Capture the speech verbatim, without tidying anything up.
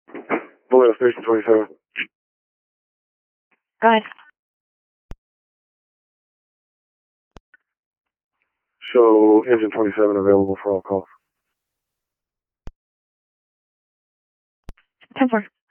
Bolero Station twenty-seven. Go ahead. Show engine twenty-seven available for all calls. ten four.